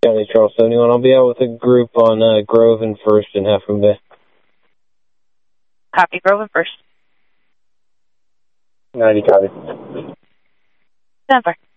County, Charles 71. I'll be out with a group on Grove and First and Half Moon Bay. Copy, Grove and First. 90, copy. Stand by.